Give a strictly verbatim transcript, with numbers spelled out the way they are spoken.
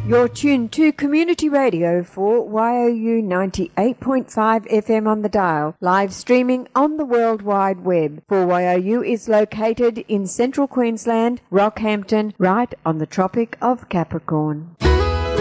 You're tuned to Community Radio for Y O U ninety-eight point five F M on the dial, live streaming on the World Wide Web. For Y O U is located in central Queensland, Rockhampton, right on the Tropic of Capricorn.